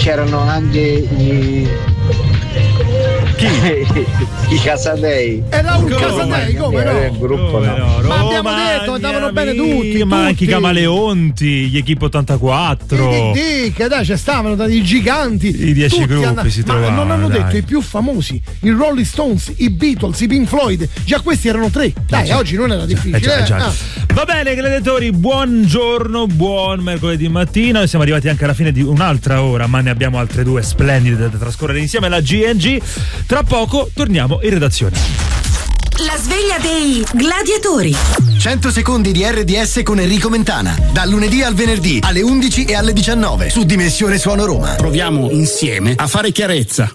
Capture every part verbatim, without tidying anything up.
c'erano anche i chi? I Casadei. Era un Casadei, come no? Il gruppo no. no. Ma abbiamo detto, andavano bene tutti, ma anche i tutti. Camaleonti, gli Equipe ottantaquattro. Di che dai, ci stavano dai giganti. I dieci gruppi and- si ma trovavano. non hanno dai. detto i più famosi, i Rolling Stones, i Beatles, i Pink Floyd. Già questi erano tre. Dai, già. oggi non era difficile. Eh, già, eh. già. Ah. Va bene, gladiatori, buongiorno, buon mercoledì mattina. Siamo arrivati anche alla fine di un'altra ora, ma ne abbiamo altre due splendide da trascorrere insieme alla G N G. Tra poco torniamo in redazione. La sveglia dei gladiatori. cento secondi di R D S con Enrico Mentana. Dal lunedì al venerdì alle undici e alle diciannove su Dimensione Suono Roma. Proviamo insieme a fare chiarezza.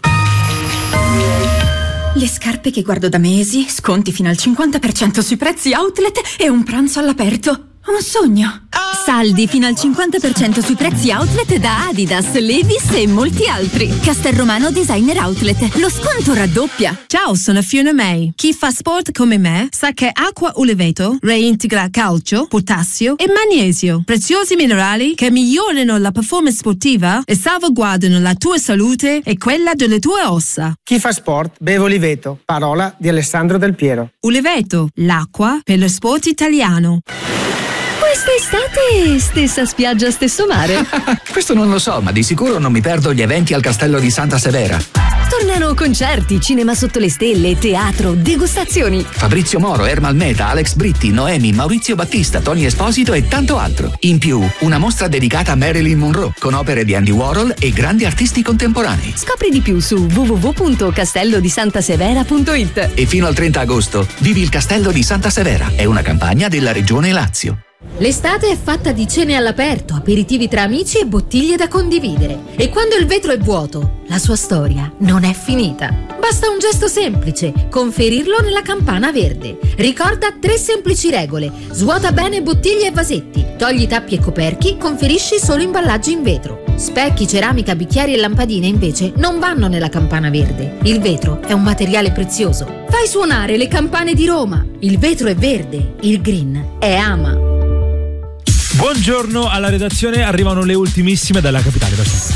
Le scarpe che guardo da mesi, sconti fino al cinquanta per cento sui prezzi outlet e un pranzo all'aperto. Un sogno. Saldi fino al cinquanta per cento sui prezzi outlet da Adidas, Levi's e molti altri. Castelromano Designer Outlet. Lo sconto raddoppia. Ciao, sono Fiona May. Chi fa sport come me sa che acqua Uleveto reintegra calcio, potassio e magnesio, preziosi minerali che migliorano la performance sportiva e salvaguardano la tua salute e quella delle tue ossa. Chi fa sport beve Uleveto. Parola di Alessandro Del Piero. Uleveto, l'acqua per lo sport italiano. Quest'estate stessa spiaggia, stesso mare. Questo non lo so, ma di sicuro non mi perdo gli eventi al Castello di Santa Severa. Tornano concerti, cinema sotto le stelle, teatro, degustazioni. Fabrizio Moro, Ermal Meta, Alex Britti, Noemi, Maurizio Battista, Tony Esposito e tanto altro. In più, una mostra dedicata a Marilyn Monroe con opere di Andy Warhol e grandi artisti contemporanei. Scopri di più su w w w punto castello di santasevera punto i t. E fino al trenta agosto, vivi il Castello di Santa Severa. È una campagna della Regione Lazio. L'estate è fatta di cene all'aperto, aperitivi tra amici e bottiglie da condividere. E quando il vetro è vuoto, la sua storia non è finita. Basta un gesto semplice, conferirlo nella campana verde. Ricorda tre semplici regole: svuota bene bottiglie e vasetti, togli tappi e coperchi, conferisci solo imballaggi in vetro. Specchi, ceramica, bicchieri e lampadine invece non vanno nella campana verde. Il vetro è un materiale prezioso. Fai suonare le campane di Roma. Il vetro è verde, il green è ama. Buongiorno alla redazione, arrivano le ultimissime dalla capitale bacina.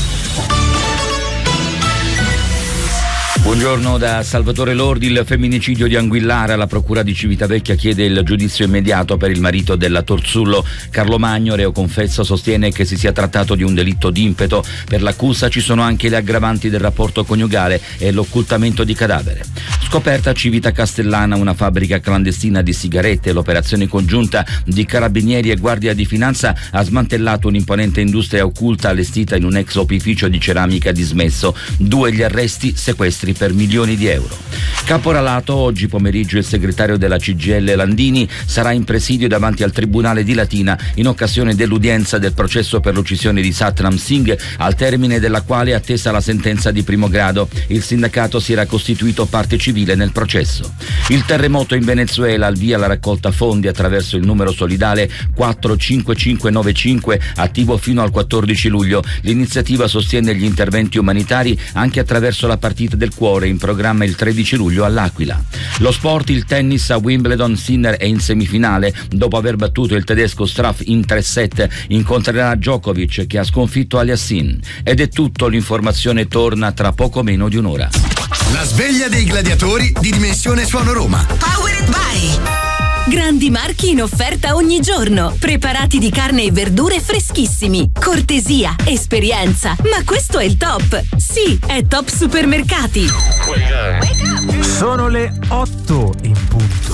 Buongiorno da Salvatore Lordi. Il femminicidio di Anguillara, la procura di Civitavecchia chiede il giudizio immediato per il marito della Torzullo. Carlo Magno, reo confesso, sostiene che si sia trattato di un delitto d'impeto. Per l'accusa ci sono anche le aggravanti del rapporto coniugale e l'occultamento di cadavere. Scoperta a Civita Castellana una fabbrica clandestina di sigarette. L'operazione congiunta di Carabinieri e Guardia di Finanza ha smantellato un'imponente industria occulta allestita in un ex opificio di ceramica dismesso. Due gli arresti, sequestri per milioni di euro. Caporalato, oggi pomeriggio il segretario della C G I L Landini sarà in presidio davanti al Tribunale di Latina in occasione dell'udienza del processo per l'uccisione di Satnam Singh, al termine della quale è attesa la sentenza di primo grado. Il sindacato si era costituito parte civile nel processo. Il terremoto in Venezuela, al via la raccolta fondi attraverso il numero solidale quattro cinque cinque nove cinque, attivo fino al quattordici luglio. L'iniziativa sostiene gli interventi umanitari anche attraverso la partita del cuore in programma il tredici luglio all'Aquila. Lo sport, il tennis a Wimbledon, Sinner è in semifinale. Dopo aver battuto il tedesco Struff in tre set, incontrerà Djokovic che ha sconfitto Aliassin. Ed è tutto, l'informazione torna tra poco meno di un'ora. La sveglia dei gladiatori di Dimensione Suono Roma. Powered by Grandi marchi in offerta ogni giorno. Preparati di carne e verdure freschissimi. Cortesia, esperienza. Ma questo è il top. Sì, è Top Supermercati. Sono le otto in punto.